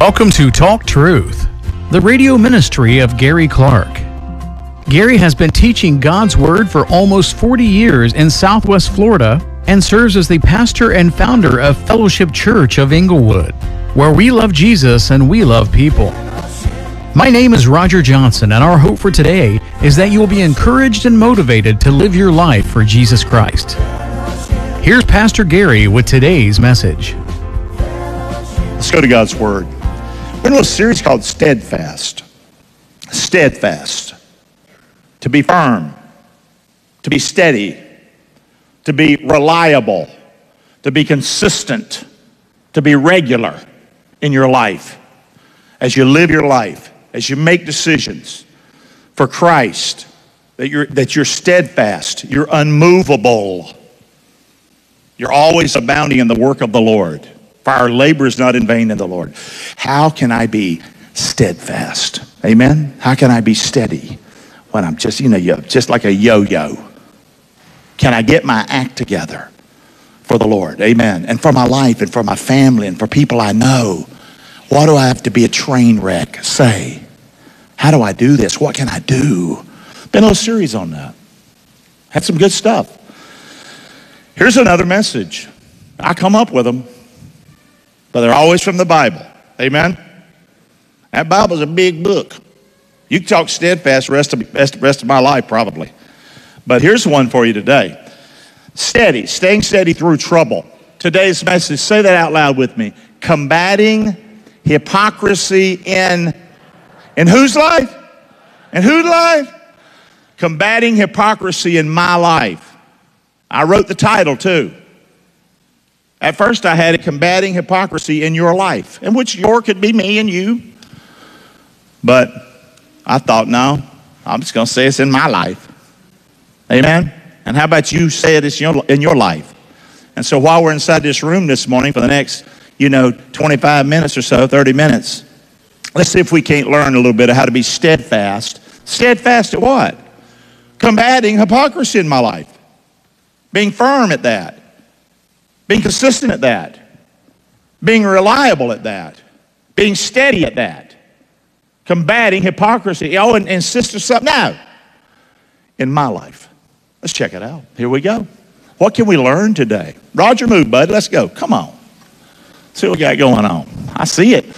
Welcome to Talk Truth, the radio ministry of Gary Clark. Gary has been teaching God's Word for almost 40 years in Southwest Florida and serves as the pastor and founder of Fellowship Church of Inglewood, where we love Jesus and we love people. My name is Roger Johnson, and our hope for today is that you will be encouraged and motivated to live your life for Jesus Christ. Here's Pastor Gary with today's message. Let's go to God's Word. We're in a series called Steadfast. Steadfast. To be firm. To be steady. To be reliable. To be consistent. To be regular in your life. As you live your life. As you make decisions for Christ. That you're steadfast. You're unmovable. You're always abounding in the work of the Lord. For our labor is not in vain in the Lord. How can I be steadfast? Amen? How can I be steady when I'm just like a yo-yo? Can I get my act together for the Lord? Amen. And for my life and for my family and for people I know. Why do I have to be a train wreck? Say, how do I do this? What can I do? Been a little series on that. Had some good stuff. Here's another message. I come up with them. But they're always from the Bible. Amen? That Bible's a big book. You can talk steadfast the rest of my life probably. But here's one for you today. Steady, staying steady through trouble. Today's message, say that out loud with me. Combating hypocrisy in whose life? In whose life? Combating hypocrisy in my life. I wrote the title too. At first I had it, combating hypocrisy in your life, in which your could be me and you. But I thought, no, I'm just going to say it's in my life. Amen? And how about you say it in your life? And so while we're inside this room this morning for the next, 25 minutes or so, 30 minutes, let's see if we can't learn a little bit of how to be steadfast. Steadfast at what? Combating hypocrisy in my life. Being firm at that. Being consistent at that. Being reliable at that. Being steady at that. Combating hypocrisy. Oh, and sister something. No. In my life. Let's check it out. Here we go. What can we learn today? Roger, move, bud. Let's go. Come on. See what we got going on. I see it.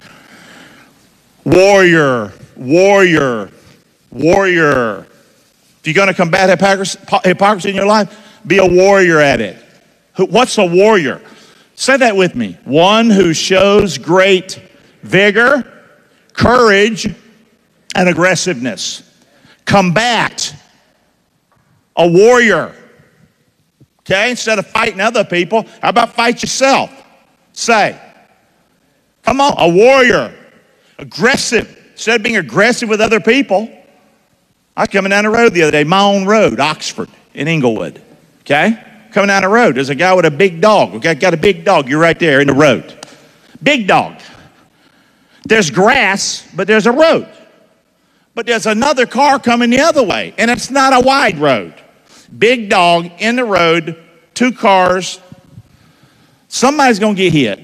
Warrior. Warrior. Warrior. If you're going to combat hypocrisy in your life, be a warrior at it. What's a warrior? Say that with me. One who shows great vigor, courage, and aggressiveness. Combat. A warrior. Okay? Instead of fighting other people, how about fight yourself? Say. Come on, a warrior. Aggressive. Instead of being aggressive with other people. I was coming down the road the other day, my own road, Oxford, in Inglewood. Okay? Coming down the road, there's a guy with a big dog. Okay, got a big dog. You're right there in the road. Big dog. There's grass, but there's a road. But there's another car coming the other way, and it's not a wide road. Big dog in the road, two cars. Somebody's going to get hit.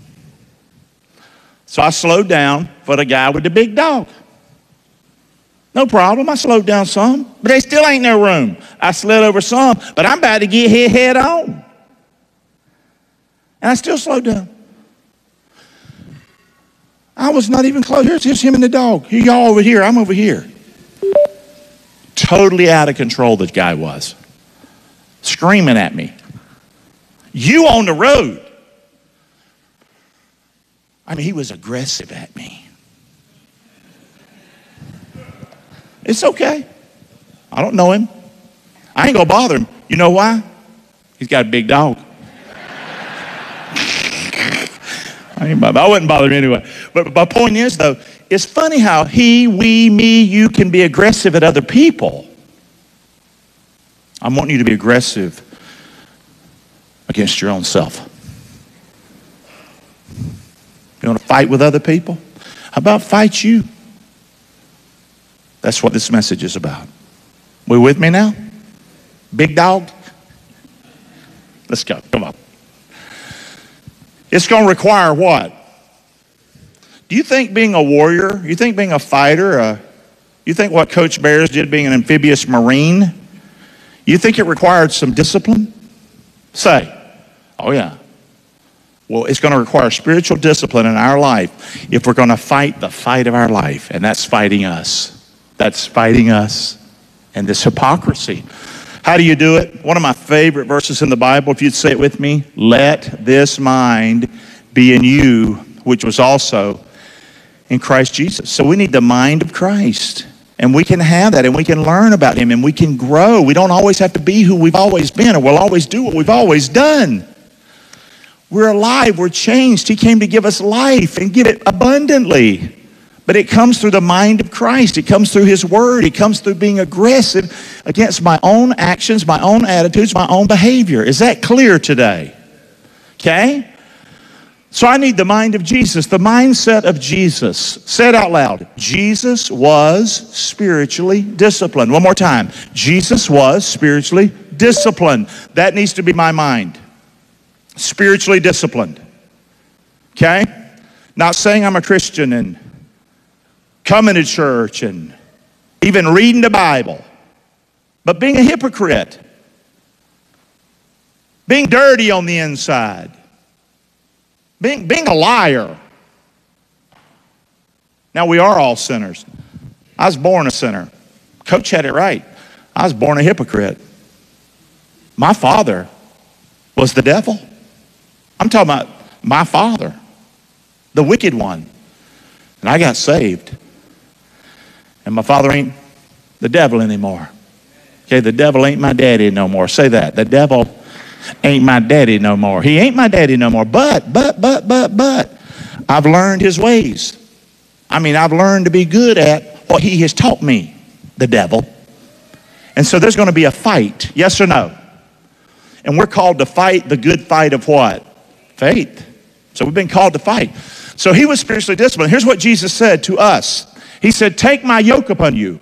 So I slowed down for the guy with the big dog. No problem. I slowed down some, but there still ain't no room. I slid over some, but I'm about to get hit head on. And I still slowed down. I was not even close. Here's him and the dog. Y'all over here. I'm over here. Totally out of control this guy was. Screaming at me. You on the road. I mean, he was aggressive at me. It's okay. I don't know him. I ain't going to bother him. You know why? He's got a big dog. I wouldn't bother him anyway. But my point is, though, it's funny how he, we, me, you can be aggressive at other people. I want you to be aggressive against your own self. You want to fight with other people? How about fight you? That's what this message is about. We with me now? Big dog? Let's go. Come on. It's going to require what? Do you think being a warrior, you think being a fighter, you think what Coach Bears did being an amphibious Marine, you think it required some discipline? Say, oh yeah. Well, it's going to require spiritual discipline in our life if we're going to fight the fight of our life, and that's fighting us. That's fighting us and this hypocrisy. How do you do it? One of my favorite verses in the Bible, if you'd say it with me, let this mind be in you, which was also in Christ Jesus. So we need the mind of Christ, and we can have that, and we can learn about him, and we can grow. We don't always have to be who we've always been, or we'll always do what we've always done. We're alive, we're changed. He came to give us life and give it abundantly. But it comes through the mind of Christ. It comes through his word. It comes through being aggressive against my own actions, my own attitudes, my own behavior. Is that clear today? Okay? So I need the mind of Jesus, the mindset of Jesus. Say it out loud. Jesus was spiritually disciplined. One more time. Jesus was spiritually disciplined. That needs to be my mind. Spiritually disciplined. Okay? Not saying I'm a Christian and coming to church and even reading the Bible, but being a hypocrite, being dirty on the inside, being a liar. Now, we are all sinners. I was born a sinner. Coach had it right. I was born a hypocrite. My father was the devil. I'm talking about my father, the wicked one. And I got saved. And my father ain't the devil anymore. Okay, the devil ain't my daddy no more. Say that. The devil ain't my daddy no more. He ain't my daddy no more. But, I've learned his ways. I mean, I've learned to be good at what he has taught me, the devil. And so there's going to be a fight, yes or no? And we're called to fight the good fight of what? Faith. So we've been called to fight. So he was spiritually disciplined. Here's what Jesus said to us. He said, take my yoke upon you.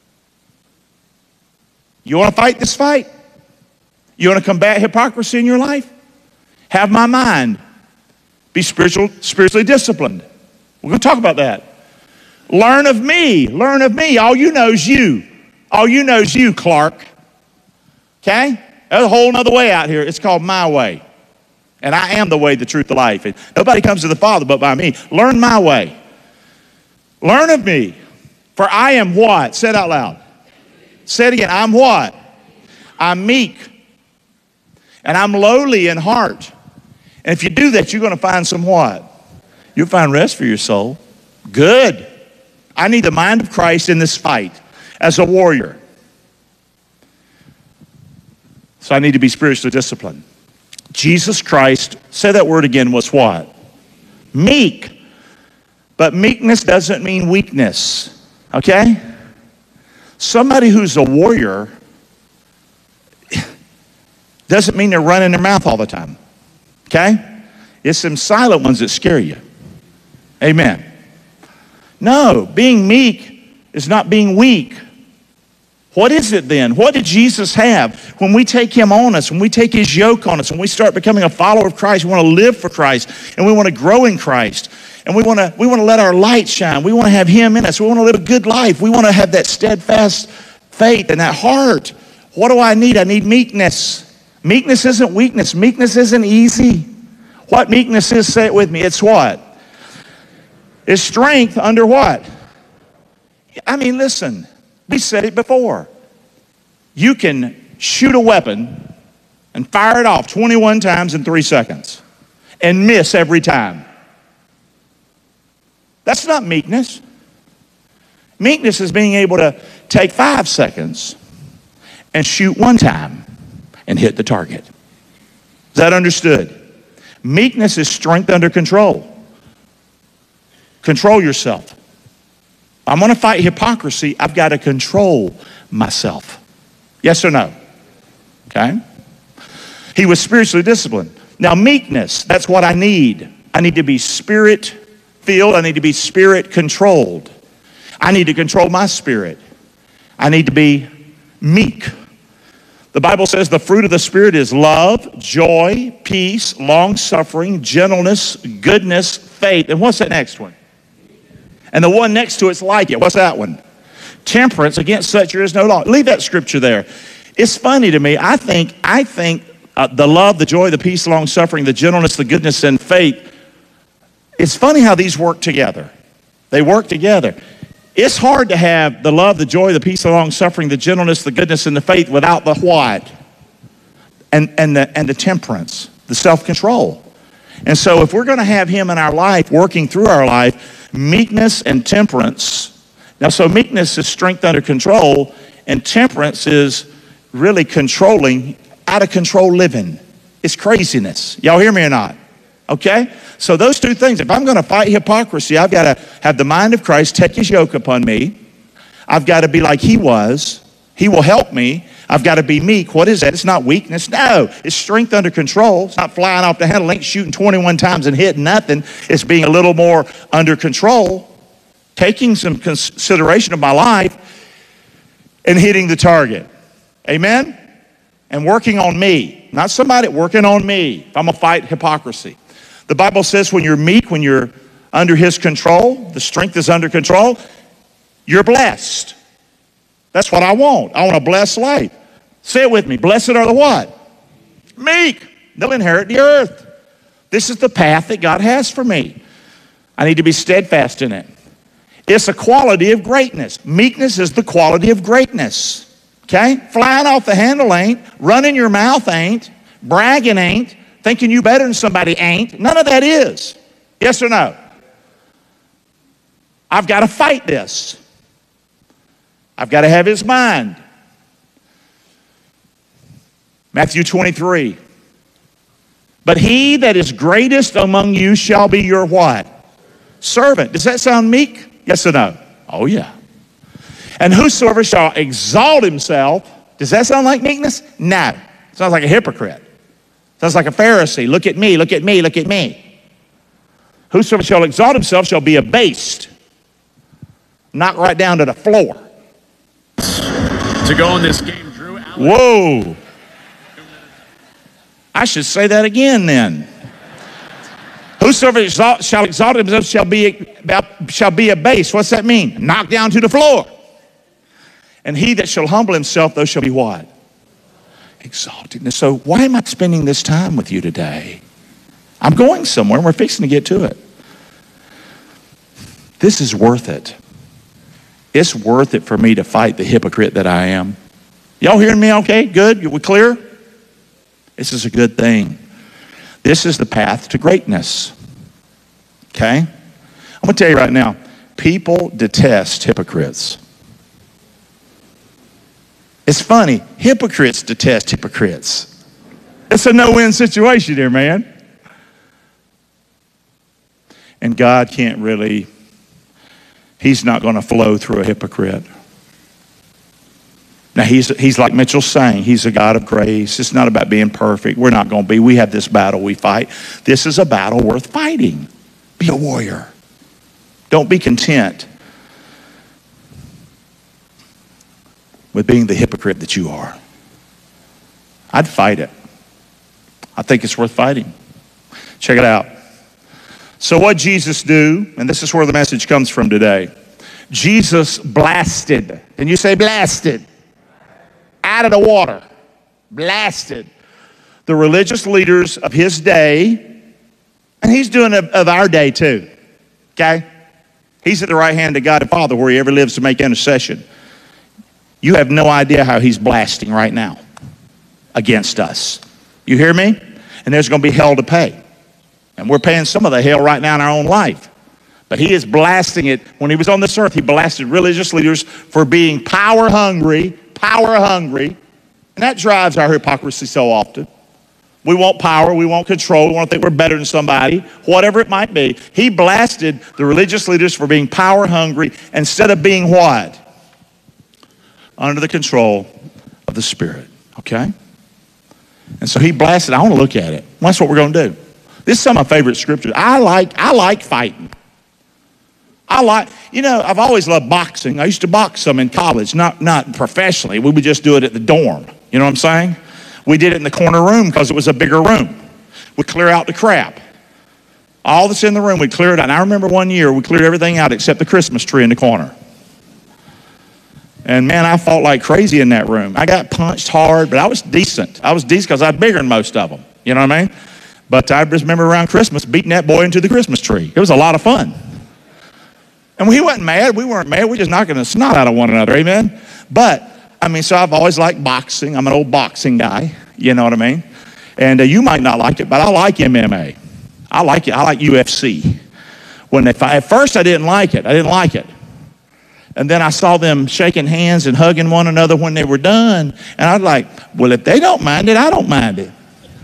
You want to fight this fight? You want to combat hypocrisy in your life? Have my mind. Be spiritually disciplined. We're going to talk about that. Learn of me. Learn of me. All you know is you. All you know is you, Clark. Okay? There's a whole other way out here. It's called my way. And I am the way, the truth, the life. And nobody comes to the Father but by me. Learn my way. Learn of me. For I am what? Say it out loud. Say it again. I'm what? I'm meek. And I'm lowly in heart. And if you do that, you're going to find some what? You'll find rest for your soul. Good. I need the mind of Christ in this fight as a warrior. So I need to be spiritually disciplined. Jesus Christ, say that word again, was what? Meek. But meekness doesn't mean weakness, okay? Somebody who's a warrior doesn't mean they're running their mouth all the time, okay? It's them silent ones that scare you. Amen. No, being meek is not being weak. What is it then? What did Jesus have when we take him on us, when we take his yoke on us, when we start becoming a follower of Christ? We want to live for Christ, and we want to grow in Christ, and we want to let our light shine. We want to have him in us. We want to live a good life. We want to have that steadfast faith and that heart. What do I need? I need meekness. Meekness isn't weakness. Meekness isn't easy. What meekness is, say it with me. It's what? It's strength under what? I mean, listen. We said it before. You can shoot a weapon and fire it off 21 times in 3 seconds and miss every time. That's not meekness. Meekness is being able to take 5 seconds and shoot 1 time and hit the target. Is that understood? Meekness is strength under control. Control yourself. I'm going to fight hypocrisy. I've got to control myself. Yes or no? Okay? He was spiritually disciplined. Now, meekness, that's what I need. I need to be spirit-filled. I need to be spirit-controlled. I need to control my spirit. I need to be meek. The Bible says the fruit of the Spirit is love, joy, peace, long-suffering, gentleness, goodness, faith. And what's that next one? And the one next to it's like it. What's that one? Temperance. Against such there is no law. Leave that scripture there. It's funny to me. I think the love, the joy, the peace, the long suffering, the gentleness, the goodness, and faith. It's funny how these work together. They work together. It's hard to have the love, the joy, the peace, the long suffering, the gentleness, the goodness, and the faith without the what? And the temperance, the self-control. And so if we're going to have him in our life, working through our life, meekness and temperance. Now, so meekness is strength under control, and temperance is really controlling, out of control living. It's craziness. Y'all hear me or not? Okay? So those two things, if I'm going to fight hypocrisy, I've got to have the mind of Christ, take his yoke upon me. I've got to be like he was. He will help me. I've got to be meek. What is that? It's not weakness. No, it's strength under control. It's not flying off the handle, ain't shooting 21 times and hitting nothing. It's being a little more under control, taking some consideration of my life and hitting the target. Amen? And working on me. Not somebody, working on me. If I'm going to fight hypocrisy. The Bible says when you're meek, when you're under his control, the strength is under control, you're blessed. That's what I want. I want a blessed life. Say it with me. Blessed are the what? Meek. They'll inherit the earth. This is the path that God has for me. I need to be steadfast in it. It's a quality of greatness. Meekness is the quality of greatness. Okay? Flying off the handle ain't. Running your mouth ain't. Bragging ain't. Thinking you better than somebody ain't. None of that is. Yes or no? I've got to fight this. I've got to have his mind. Matthew 23. But he that is greatest among you shall be your what? Servant. Does that sound meek? Yes or no? Oh yeah. And whosoever shall exalt himself, does that sound like meekness? No. Sounds like a hypocrite. Sounds like a Pharisee. Look at me, look at me, look at me. Whosoever shall exalt himself shall be abased. Knocked right down to the floor. To go on this game, Drew. Whoa. I should say that again then. Whosoever shall exalt himself shall be abased. What's that mean? Knocked down to the floor. And he that shall humble himself, those shall be what? Exalted. And so why am I spending this time with you today? I'm going somewhere and we're fixing to get to it. This is worth it. It's worth it for me to fight the hypocrite that I am. Y'all hearing me okay? Good? We clear? This is a good thing. This is the path to greatness. Okay? I'm going to tell you right now, people detest hypocrites. It's funny, hypocrites detest hypocrites. It's a no-win situation here, man. And God can't really, he's not going to flow through a hypocrite. Now, he's like Mitchell's saying, he's a God of grace. It's not about being perfect. We're not going to be. We have this battle we fight. This is a battle worth fighting. Be a warrior. Don't be content with being the hypocrite that you are. I'd fight it. I think it's worth fighting. Check it out. So what Jesus do, and this is where the message comes from today. Jesus blasted. Can you say blasted? Out of the water. Blasted. The religious leaders of his day, and he's doing it of our day too. Okay? He's at the right hand of God the Father where he ever lives to make intercession. You have no idea how he's blasting right now against us. You hear me? And there's going to be hell to pay. And we're paying some of the hell right now in our own life. But he is blasting it. When he was on this earth, he blasted religious leaders for being power hungry. And that drives our hypocrisy so often. We want power, we want control, we want to think we're better than somebody, whatever it might be. He blasted the religious leaders for being power hungry instead of being what? Under the control of the Spirit, okay? And so he blasted. I want to look at it. Well, that's what we're going to do. This is some of my favorite scriptures. I like fighting. I've always loved boxing. I used to box some in college, not professionally. We would just do it at the dorm. You know what I'm saying? We did it in the corner room because it was a bigger room. We'd clear out the crap. All that's in the room, we'd clear it out. And I remember one year, we cleared everything out except the Christmas tree in the corner. And man, I fought like crazy in that room. I got punched hard, but I was decent. I was decent because I was bigger than most of them. You know what I mean? But I just remember around Christmas beating that boy into the Christmas tree. It was a lot of fun. And he wasn't mad. We weren't mad. We were just knocking the snot out of one another. Amen? But, I mean, so I've always liked boxing. I'm an old boxing guy. You know what I mean? And you might not like it, but I like MMA. I like it. I like UFC. When they fight. At first, I didn't like it. And then I saw them shaking hands and hugging one another when they were done. And I was like, well, if they don't mind it, I don't mind it.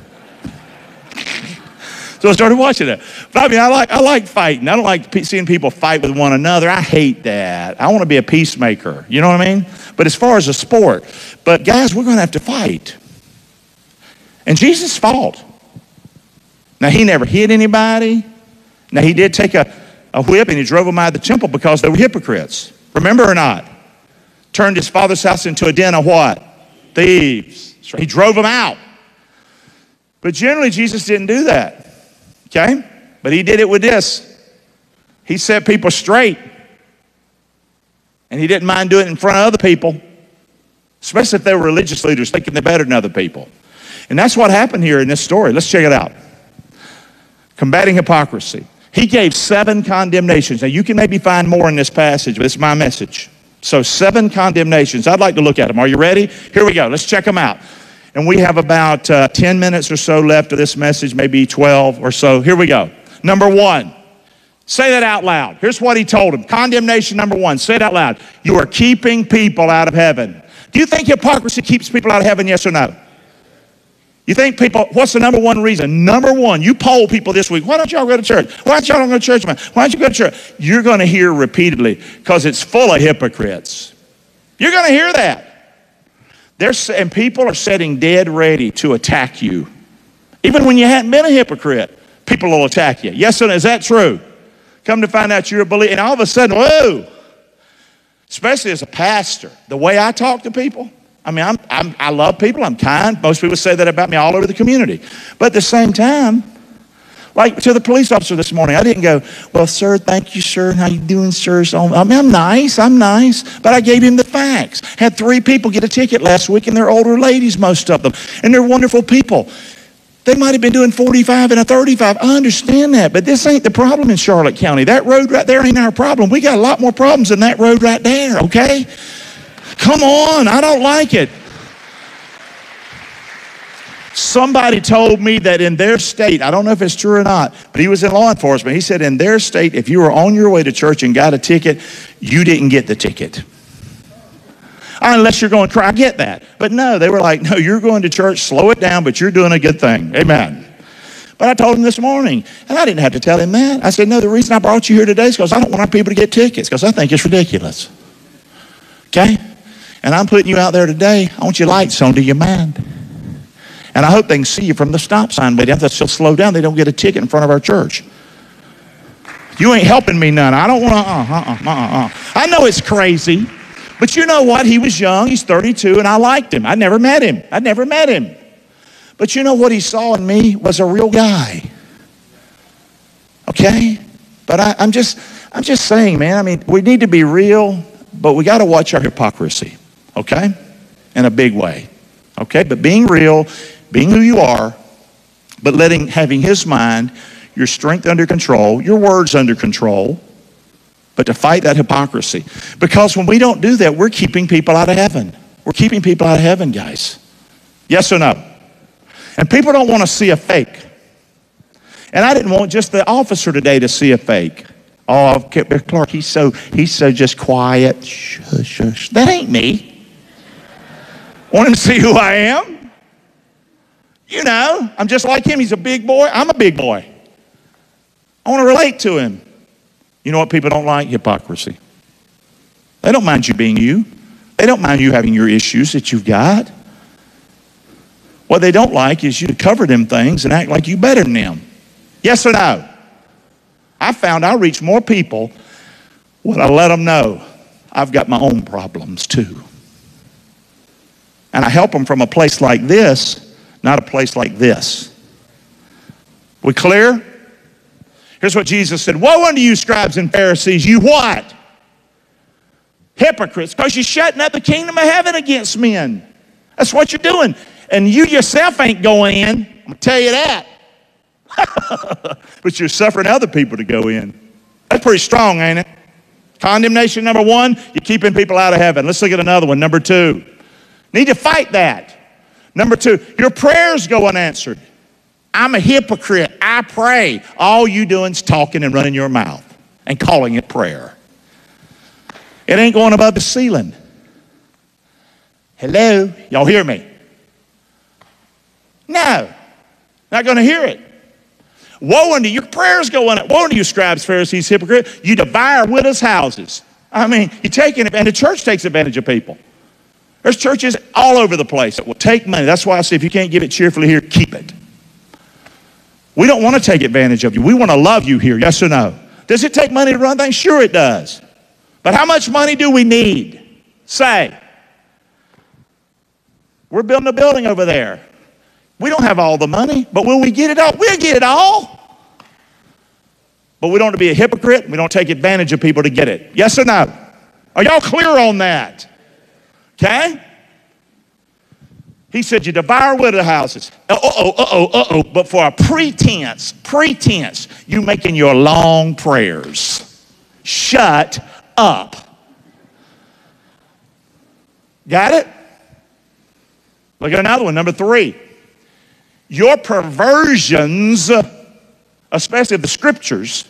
So I started watching it. But I mean, I like fighting. I don't like seeing people fight with one another. I hate that. I want to be a peacemaker. You know what I mean? But as far as a sport, but guys, we're going to have to fight. And Jesus fought. Now, he never hit anybody. Now, he did take a whip and he drove them out of the temple because they were hypocrites. Remember or not? Turned his father's house into a den of what? Thieves. So he drove them out. But generally, Jesus didn't do that. Okay? But he did it with this. He set people straight. And he didn't mind doing it in front of other people, especially if they were religious leaders thinking they're better than other people. And that's what happened here in this story. Let's check it out. Combating hypocrisy. He gave 7 condemnations. Now, you can maybe find more in this passage, but it's my message. So 7 condemnations. I'd like to look at them. Are you ready? Here we go. Let's check them out. And we have about 10 minutes or so left of this message, maybe 12 or so. Here we go. Number 1. Say that out loud. Here's what he told him. Condemnation number 1. Say it out loud. You are keeping people out of heaven. Do you think hypocrisy keeps people out of heaven, yes or no? You think people, what's the number 1 reason? Number 1, you poll people this week. Why don't y'all go to church? Why don't y'all go to church, man? Why don't you go to church? You're going to hear repeatedly because it's full of hypocrites. You're going to hear that. And people are sitting dead ready to attack you. Even when you hadn't been a hypocrite, people will attack you. Yes or no? Is that true? Come to find out you're a believer. And all of a sudden, whoa, especially as a pastor, the way I talk to people, I mean, I love people. I'm kind. Most people say that about me all over the community. But at the same time, like to the police officer this morning, I didn't go, well, sir, thank you, sir. How you doing, sir? So, I mean, I'm nice. But I gave him the facts. Had 3 people get a ticket last week, and they're older ladies, most of them. And they're wonderful people. They might have been doing 45 and a 35. I understand that. But this ain't the problem in Charlotte County. That road right there ain't our problem. We got a lot more problems than that road right there, okay? Come on, I don't like it. Somebody told me that in their state, I don't know if it's true or not, but he was in law enforcement. He said in their state, if you were on your way to church and got a ticket, you didn't get the ticket. Unless you're going to cry, I get that. But no, they were like, no, you're going to church, slow it down, but you're doing a good thing. Amen. But I told him this morning, and I didn't have to tell him that. I said, no, the reason I brought you here today is because I don't want our people to get tickets, because I think it's ridiculous. Okay? And I'm putting you out there today. I want your lights on. Do you mind? And I hope they can see you from the stop sign, but if they'll slow down, they don't get a ticket in front of our church. You ain't helping me none. I don't want to, I know it's crazy, but you know what? He was young. He's 32, and I liked him. I never met him. But you know what he saw in me was a real guy. Okay? But I'm just saying, man, I mean, we need to be real, but we got to watch our hypocrisy. Okay? In a big way. Okay? But being real, being who you are, but having his mind, your strength under control, your words under control, but to fight that hypocrisy. Because when we don't do that, we're keeping people out of heaven. We're keeping people out of heaven, guys. Yes or no? And people don't want to see a fake. And I didn't want just the officer today to see a fake. Oh, Clark, he's so just quiet. Shush, shush. That ain't me. Want him to see who I am? You know, I'm just like him. He's a big boy. I'm a big boy. I want to relate to him. You know what people don't like? Hypocrisy. They don't mind you being you. They don't mind you having your issues that you've got. What they don't like is you to cover them things and act like you better than them. Yes or no? I found I reach more people when I let them know I've got my own problems too. And I help them from a place like this, not a place like this. We clear? Here's what Jesus said. Woe unto you, scribes and Pharisees, you what? Hypocrites, because you're shutting up the kingdom of heaven against men. That's what you're doing. And you yourself ain't going in. I'm going to tell you that. But you're suffering other people to go in. That's pretty strong, ain't it? Condemnation number one, you're keeping people out of heaven. Let's look at another one, number two. Need to fight that. Number two, your prayers go unanswered. I'm a hypocrite. I pray. All you doing is talking and running your mouth and calling it prayer. It ain't going above the ceiling. Hello? Y'all hear me? No. Not going to hear it. Woe unto your prayers go on. Woe unto you, scribes, Pharisees, hypocrite. You devour widows' houses. I mean, you're taking advantage. And the church takes advantage of people. There's churches all over the place that will take money. That's why I say if you can't give it cheerfully here, keep it. We don't want to take advantage of you. We want to love you here, yes or no? Does it take money to run things? Sure it does. But how much money do we need? Say. We're building a building over there. We don't have all the money, but will we get it all? We'll get it all. But we don't want to be a hypocrite. We don't take advantage of people to get it. Yes or no? Are y'all clear on that? Okay? He said, you devour widow houses. But for a pretense, you making your long prayers. Shut up. Got it? Look at another one, number three. Your perversions, especially of the scriptures,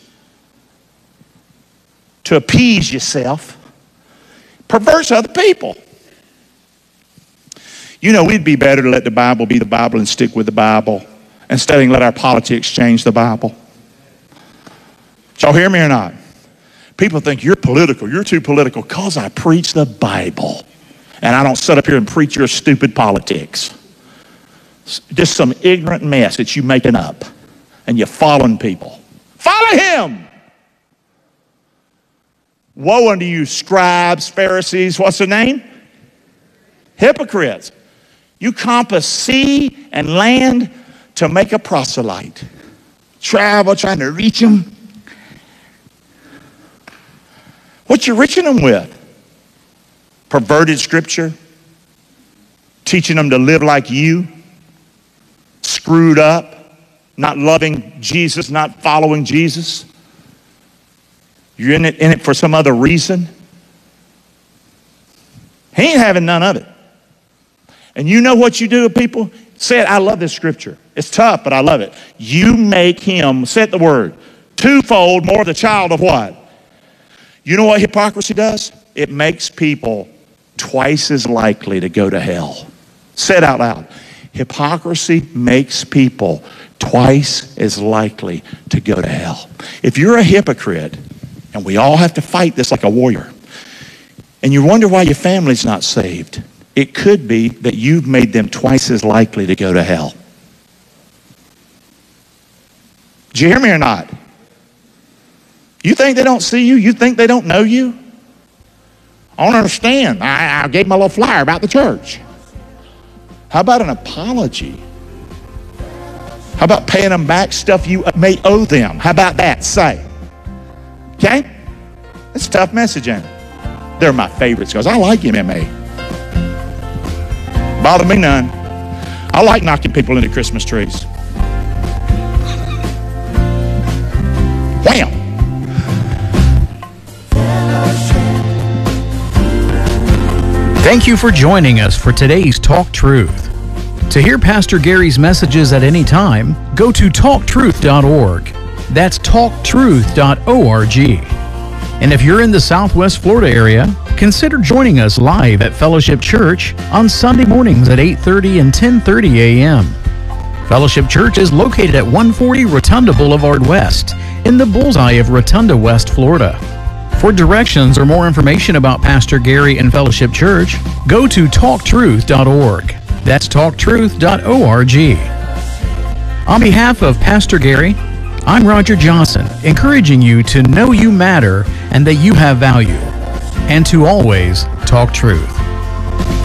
to appease yourself, perverse other people. You know, we'd be better to let the Bible be the Bible and stick with the Bible instead of let our politics change the Bible. Did y'all hear me or not? People think you're political. You're too political because I preach the Bible. And I don't sit up here and preach your stupid politics. Just some ignorant mess that you're making up. And you're following people. Follow him! Woe unto you, scribes, Pharisees, what's their name? Hypocrites. You compass sea and land to make a proselyte. Travel trying to reach them. What you reaching them with? Perverted scripture? Teaching them to live like you? Screwed up? Not loving Jesus, not following Jesus? You're in it for some other reason? He ain't having none of it. And you know what you do with people? Say it, I love this scripture. It's tough, but I love it. You make him, say the word, twofold more the child of what? You know what hypocrisy does? It makes people twice as likely to go to hell. Say it out loud. Hypocrisy makes people twice as likely to go to hell. If you're a hypocrite, and we all have to fight this like a warrior, and you wonder why your family's not saved, it could be that you've made them twice as likely to go to hell. Did you hear me or not? You think they don't see you? You think they don't know you? I don't understand. I gave them a little flyer about the church. How about an apology? How about paying them back stuff you may owe them? How about that? Say. Okay? It's a tough message, ain't it? They're my favorites because I like MMA. Bother me none. I like knocking people into Christmas trees. Wham! Thank you for joining us for today's Talk Truth. To hear Pastor Gary's messages at any time, go to talktruth.org. That's talktruth.org. And if you're in the Southwest Florida area, consider joining us live at Fellowship Church on Sunday mornings at 8:30 and 10:30 a.m. Fellowship Church is located at 140 Rotunda Boulevard West in the bullseye of Rotunda, West Florida. For directions or more information about Pastor Gary and Fellowship Church, go to talktruth.org. That's talktruth.org. On behalf of Pastor Gary, I'm Roger Johnson, encouraging you to know you matter and that you have value, and to always talk truth.